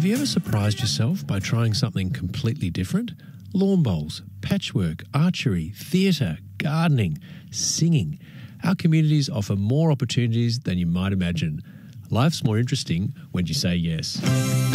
Have you ever surprised yourself by trying something completely different? Lawn bowls, patchwork, archery, theatre, gardening, singing. Our communities offer more opportunities than you might imagine. Life's more interesting when you say yes.